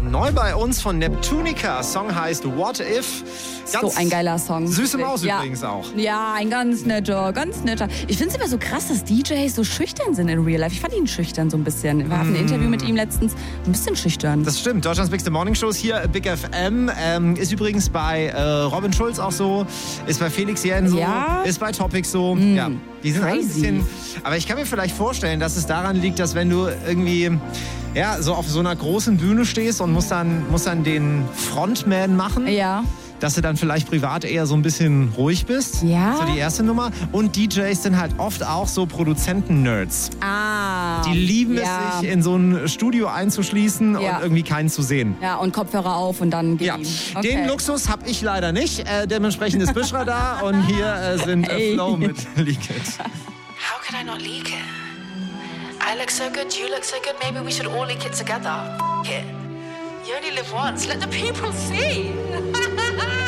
Neu bei uns von Neptunica. Song heißt What If. So ein geiler Song. Süße Maus übrigens auch. Ja, ein ganz netter. Ich finde es immer so krass, dass DJs so schüchtern sind in Real Life. Ich fand ihn schüchtern so ein bisschen. Wir hatten ein Interview mit ihm letztens. Ein bisschen schüchtern. Das stimmt. Deutschlands Bigste Morning Shows hier, Big FM. Ist übrigens bei Robin Schulz auch so. Ist bei Felix Jähn so. Ja? Ist bei Topic so. Ja. Die sind Crazy. ein bisschen. Aber ich kann mir vielleicht vorstellen, dass es daran liegt, dass wenn du irgendwie so auf so einer großen Bühne stehst und musst dann den Frontman machen. Ja. Dass du dann vielleicht privat eher so ein bisschen ruhig bist. Ja. So die erste Nummer. Und DJs sind halt oft auch so Produzenten-Nerds. Die lieben es, sich in so ein Studio einzuschließen und irgendwie keinen zu sehen. Ja, und Kopfhörer auf und dann gehen. Okay. Den Luxus habe ich leider nicht. Dementsprechend ist Bishra da und hier sind Flow mit Leak It. How could I not leak it? I look so good, you look so good, maybe we should all leak it together. F*** it. You only live once, let the people see.